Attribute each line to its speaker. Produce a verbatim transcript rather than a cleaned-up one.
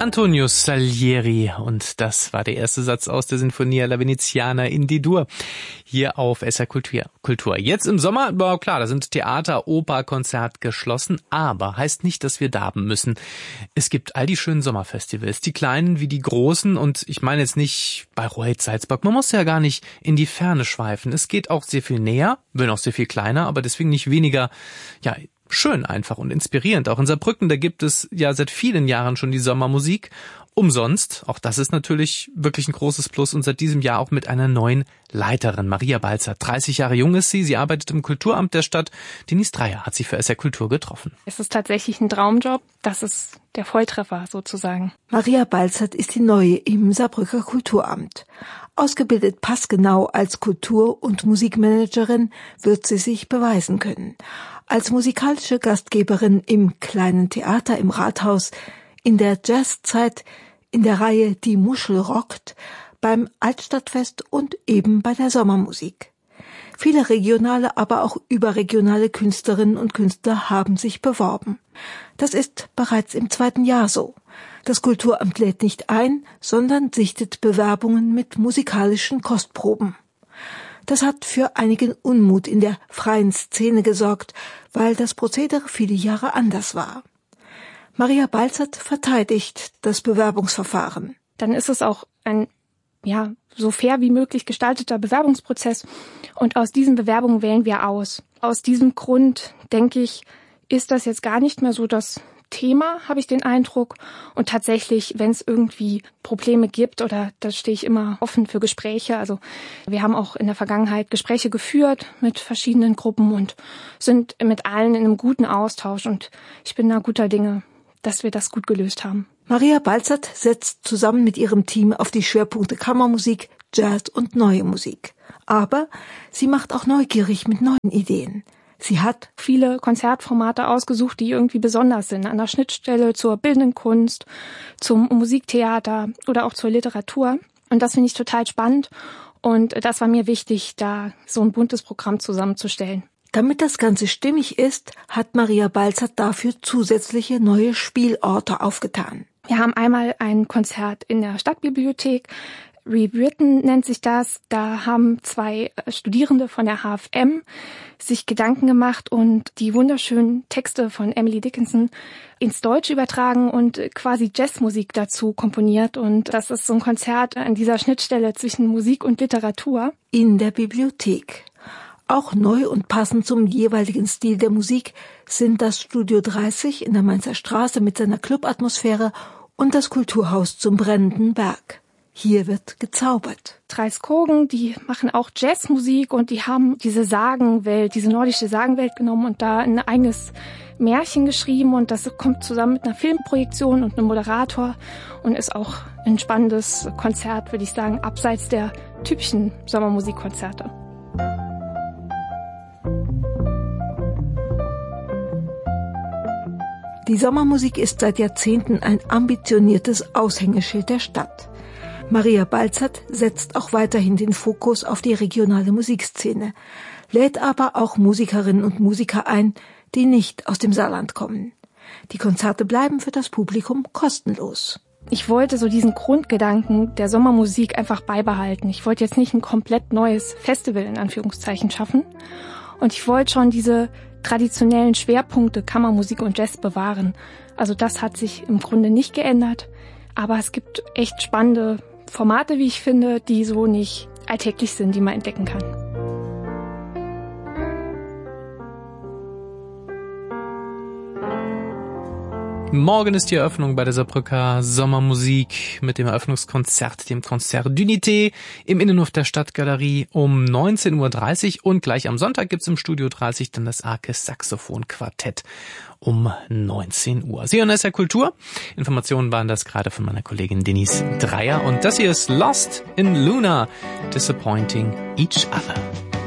Speaker 1: Antonio Salieri, und das war der erste Satz aus der Sinfonia La Veneziana in D-Dur hier auf S R Kultur. Jetzt im Sommer, boah, klar, da sind Theater, Oper, Konzert geschlossen, aber heißt nicht, dass wir darben müssen. Es gibt all die schönen Sommerfestivals, die kleinen wie die großen, und ich meine jetzt nicht Bayreuth, Salzburg, man muss ja gar nicht in die Ferne schweifen. Es geht auch sehr viel näher, wenn auch sehr viel kleiner, aber deswegen nicht weniger, ja, schön einfach und inspirierend. Auch in Saarbrücken, da gibt es ja seit vielen Jahren schon die Sommermusik. Umsonst, auch das ist natürlich wirklich ein großes Plus, und seit diesem Jahr auch mit einer neuen Leiterin, Maria Balzert. dreißig Jahre jung ist sie, sie arbeitet im Kulturamt der Stadt. Denise Dreier hat sie für S R Kultur getroffen.
Speaker 2: Es ist tatsächlich ein Traumjob, das ist der Volltreffer sozusagen.
Speaker 3: Maria Balzert ist die Neue im Saarbrücker Kulturamt. Ausgebildet passgenau als Kultur- und Musikmanagerin wird sie sich beweisen können. Als musikalische Gastgeberin im kleinen Theater im Rathaus, in der Jazzzeit, in der Reihe Die Muschel rockt, beim Altstadtfest und eben bei der Sommermusik. Viele regionale, aber auch überregionale Künstlerinnen und Künstler haben sich beworben. Das ist bereits im zweiten Jahr so. Das Kulturamt lädt nicht ein, sondern sichtet Bewerbungen mit musikalischen Kostproben. Das hat für einigen Unmut in der freien Szene gesorgt, weil das Prozedere viele Jahre anders war. Maria Balzert verteidigt das Bewerbungsverfahren.
Speaker 2: Dann ist es auch ein, ja, so fair wie möglich gestalteter Bewerbungsprozess, und aus diesen Bewerbungen wählen wir aus. Aus diesem Grund, denke ich, ist das jetzt gar nicht mehr so das Thema, habe ich den Eindruck. Und tatsächlich, wenn es irgendwie Probleme gibt, oder da stehe ich immer offen für Gespräche. Also wir haben auch in der Vergangenheit Gespräche geführt mit verschiedenen Gruppen und sind mit allen in einem guten Austausch. Und ich bin da guter Dinge, dass wir das gut gelöst haben.
Speaker 3: Maria Balzert setzt zusammen mit ihrem Team auf die Schwerpunkte Kammermusik, Jazz und Neue Musik. Aber sie macht auch neugierig mit neuen Ideen. Sie hat
Speaker 2: viele Konzertformate ausgesucht, die irgendwie besonders sind, an der Schnittstelle zur bildenden Kunst, zum Musiktheater oder auch zur Literatur. Und das finde ich total spannend. Und das war mir wichtig, da so ein buntes Programm zusammenzustellen.
Speaker 3: Damit das Ganze stimmig ist, hat Maria Balzert dafür zusätzliche neue Spielorte aufgetan.
Speaker 2: Wir haben einmal ein Konzert in der Stadtbibliothek. Rewritten nennt sich das. Da haben zwei Studierende von der H F M sich Gedanken gemacht und die wunderschönen Texte von Emily Dickinson ins Deutsche übertragen und quasi Jazzmusik dazu komponiert. Und das ist so ein Konzert an dieser Schnittstelle zwischen Musik und Literatur.
Speaker 3: In der Bibliothek. Auch neu und passend zum jeweiligen Stil der Musik sind das Studio dreißig in der Mainzer Straße mit seiner Clubatmosphäre und das Kulturhaus zum Brennenden Berg. Hier wird gezaubert.
Speaker 2: Dreiskogen, die machen auch Jazzmusik und die haben diese Sagenwelt, diese nordische Sagenwelt genommen und da ein eigenes Märchen geschrieben, und das kommt zusammen mit einer Filmprojektion und einem Moderator und ist auch ein spannendes Konzert, würde ich sagen, abseits der typischen Sommermusikkonzerte.
Speaker 3: Die Sommermusik ist seit Jahrzehnten ein ambitioniertes Aushängeschild der Stadt. Maria Balzert setzt auch weiterhin den Fokus auf die regionale Musikszene, lädt aber auch Musikerinnen und Musiker ein, die nicht aus dem Saarland kommen. Die Konzerte bleiben für das Publikum kostenlos.
Speaker 2: Ich wollte so diesen Grundgedanken der Sommermusik einfach beibehalten. Ich wollte jetzt nicht ein komplett neues Festival in Anführungszeichen schaffen. Und ich wollte schon diese traditionellen Schwerpunkte Kammermusik und Jazz bewahren. Also das hat sich im Grunde nicht geändert. Aber es gibt echt spannende Formate, wie ich finde, die so nicht alltäglich sind, die man entdecken kann.
Speaker 1: Morgen ist die Eröffnung bei der Saarbrücker Sommermusik mit dem Eröffnungskonzert, dem Concert d'Unité im Innenhof der Stadtgalerie um neunzehn Uhr dreißig, und gleich am Sonntag gibt's im Studio dreißig dann das Arkes Saxophon Quartett um neunzehn Uhr. Sie hören S R Kultur. Informationen waren das gerade von meiner Kollegin Denise Dreier, und das hier ist Lost in Luna, Disappointing Each Other.